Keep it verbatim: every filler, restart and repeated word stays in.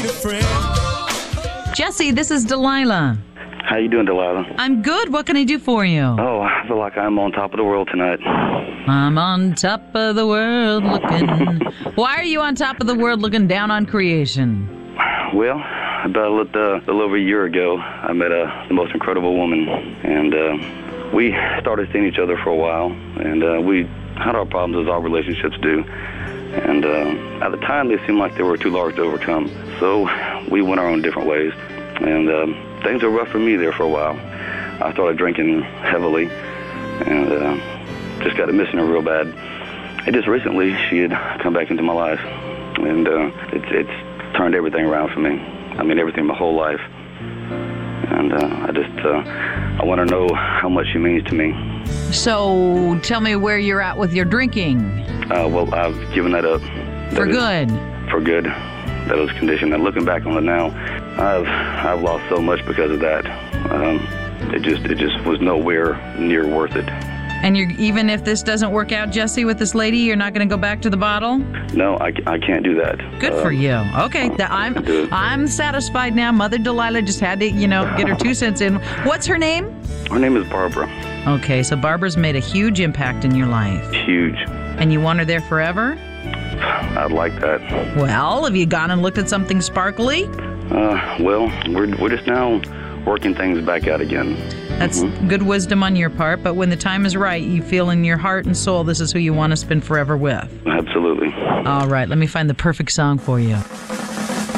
need a friend. Jesse, this is Delilah. How you doing, Delilah? I'm good. What can I do for you? Oh, I feel like I'm on top of the world tonight. I'm on top of the world looking. Why are you on top of the world looking down on creation? Well, about a little, uh, a little over a year ago, I met a, the most incredible woman, and uh, we started seeing each other for a while, and uh, we had our problems as our relationships do. And uh, at the time, they seemed like they were too large to overcome. So we went our own different ways, and um, things were rough for me there for a while. I started drinking heavily, and uh, just got to missing her real bad. And just recently, she had come back into my life, and uh, it's it's turned everything around for me. I mean, everything, my whole life. And uh, I just uh, I want to know how much she means to me. So tell me where you're at with your drinking. Uh, well, I've given that up. That For is, good. For good. That was conditioned. And looking back on it now, I've I've lost so much because of that. Um, it just it just was nowhere near worth it. And you're, even if this doesn't work out, Jesse, with this lady, you're not going to go back to the bottle? No, I, I can't do that. Good um, for you. Okay, th- I'm I'm satisfied now. Mother Delilah just had to, you know, get her two cents in. What's her name? Her name is Barbara. Okay, so Barbara's made a huge impact in your life. Huge. And you want her there forever? I'd like that. Well, have you gone and looked at something sparkly? Uh, well, we're we're just now working things back out again. That's mm-hmm. good wisdom on your part, but when the time is right, you feel in your heart and soul this is who you want to spend forever with. Absolutely. All right, let me find the perfect song for you.